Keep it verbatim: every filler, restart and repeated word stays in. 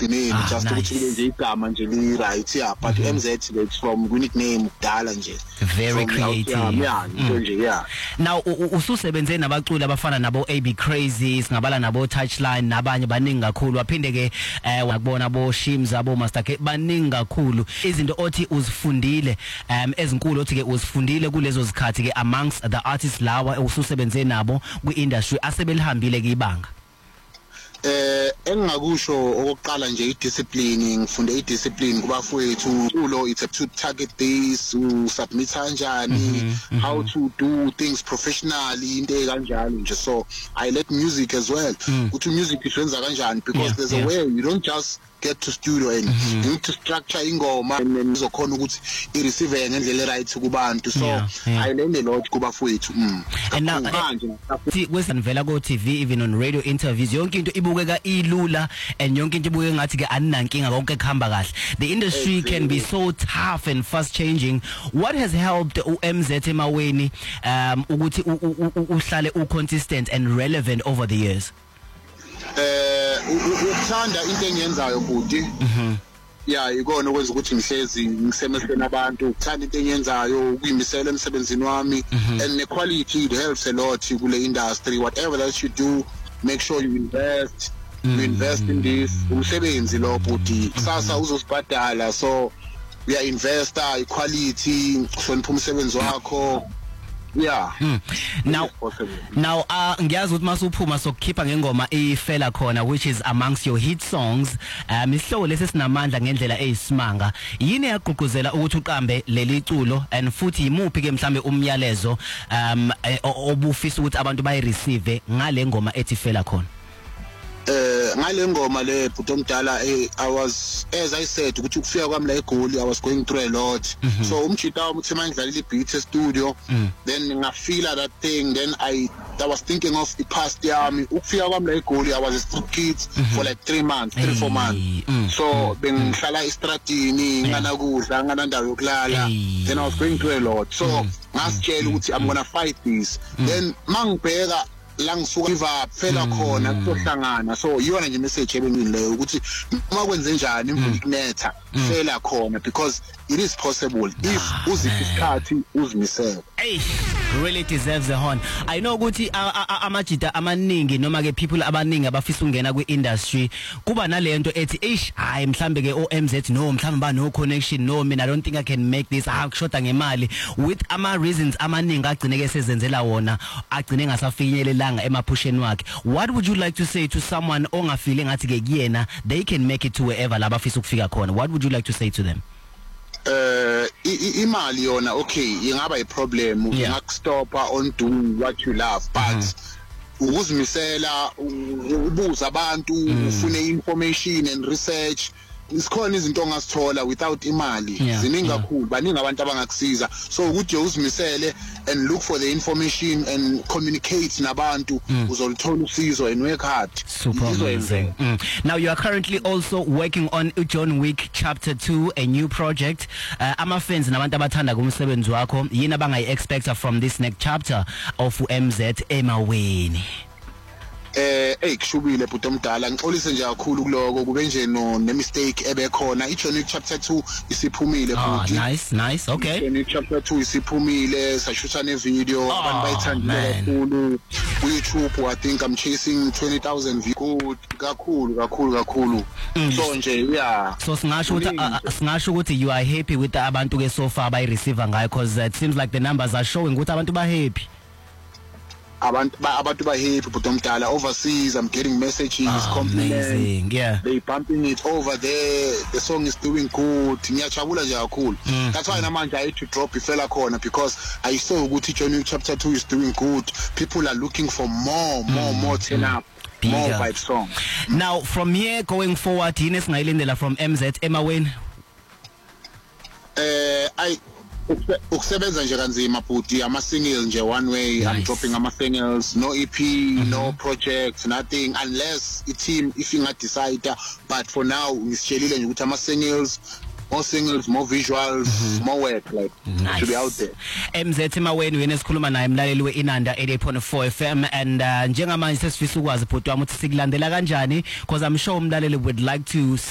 ekugcineni just ukuthi kube nje igama nje li right yeah but M Z it's from nickname kudala nje very creative yeah nje yeah. Now ususebenze nabaculi abafana nabo A B Crazy singabala nabo Touchline nabanye baningi kakhulu waphinde ke wakubona bo Shims abo Master K baningi kakhulu izinto othi uzifundile um ezinkulu othi ke uzifundile kulezo zikhathi ke amongst the artists lawa ususebenze nabo kwi-industry asebelihambile ke ibanga. Eh engakusho okokuqala nje idiscipline ngifunde idiscipline kubafowethu ulo it's to target this u submit kanjani how to do things professionally into kanjalo nje so I let music as well ukuthi music isenza kanjani because there's a way you don't just get to studio and you need to structure ingoma and uzokhona ukuthi I receive ngendlela right kubantu so I learned a lot kubafowethu and now kwesivela ko T V even on radio interviews yonke into ibukeka ilula and yonke into ibukeka ngathi ke aninankinga konke kuhamba kahle. The industry can be so tough and fast changing. What has helped u M Z Emaweni um ukuthi uhlale u consistent and relevant over the years? Eh ukuthanda into engiyenzayo budi yeah ikona okwenza ukuthi ngihlezi ngisemehlweni abantu ukuthanda into engiyenzayo ukuyimisela emsebenzini wami and the quality it helps a lot kule industry whatever that you do make sure you invest you invest in this umsebenzi lo budi kusasa uzosibhadala so we are investor equality sonipha umsebenzi wakho. Yeah. Mm. Now, now, uh, ngiyazi ukuthi masuphuma sokukhipha ngengoma ifela khona which is amongst your hit songs. Um, isihlobo lesi sinamandla ngendlela eyisimanga. Yini yagqugquzela ukuthi uqambe leli culo and futhi imuphi ke mhlambe umyalezo um obufisa ukuthi abantu bayi receive ngale ngoma ethi fela khona? Eh ngale ngoma le bhuti omdala I was as I said ukuthi ukufika kwami la eGoli I was going through a lot so umjita wami uthi mangidlalile ibeat studio then ngafeel that thing then I I was thinking of the past yami ukufika kwami la eGoli I was a street kid for like three months three four months so bengihlala estradini ngana kudla ngana ndawo yokulala then I was going through a lot so ngasitshela ukuthi I'm gonna fight this then mangibheka la ngisuka give up fela khona kuhlangana so iyona nje message ebengini leyo ukuthi uma kwenze njani imvula ikunetha fela khona because it is possible if uziphi isikhathi uzimisela. Hey, really deserves a horn. I know ukuthi amajita amaningi noma ke people abaningi abafisa ungena kwi industry kuba nalento ethi eish hayi mhlambe ke o M Z no mhlambe ba no connection no mina I don't think I can make this ah kushoda ngemali with ama reasons amaningi agcine ke sezenzela wona agcine ngasafinyelelanga emaphusheni wakhe. What would you like to say to someone ongafile ngathi ke kuyena they can make it to wherever labafisa ukufika khona? What would you like to say to them? Uh imali yona okay ingaba i problem ngakustoppa on doing what you love but ukuzimisela ubuza abantu ufune information and research isikhona izinto ongasithola without imali ziningi kakhulu baningi abantu abangakusiza so ukuthi uzimisele and look for the information and communicate nabantu uzolithola usizo and work hard. Super amazing. Mm. Now you are currently also working on John Wick Chapter two, a new project. Uh, ama fans nabantu abathanda kumsebenzi wakho yini abangayi expecta from this next chapter of M Z Emaweni? Eh hey kushubile bhuti omdala ngixolise nje kakhulu kuloko kube nje no ne mistake ebekhona i John Wick Chapter two isiphumile bhuti. Oh nice nice okay. John Wick Chapter two isiphumile sashutha ne video abantu bayithandile kakhulu ku YouTube I think I'm chasing twenty thousand views kakhulu kakhulu kakhulu so nje yeah so singasho ukuthi singasho ukuthi you are happy with abantu ke so far bay receive ngayo because it seems like the numbers are showing ukuthi abantu ba happy. Abantu abantu ba happy but omdala overseas I'm getting messages oh, compliments amazing yeah they pumping it over there the song is doing good ngiyajabula nje kakhulu that's why namanje I had to drop ifela khona because I saw ukuthi John Wick Chapter two is doing good people are looking for more more mm. more turn up Bigger. More vibe song. Now from here going forward yini singayilindela from M Z Emaweni? eh I ukusebenza nje kanzima bhuti ama singles nje one way nice. I'm dropping ama singles no E P mm-hmm. no project nothing unless the team if inga decide but for now ngisitshelile nje ukuthi ama singles more singles more visuals mm-hmm. more work like nice. To be out there. M Z Emaweni wena sikhuluma naye mlaleli weInanda eighty-eight point four F M and uh, njengamanje sesifisa ukwazi bhuti wami ukuthi sikulandela kanjani because I'm sure umlaleli would like to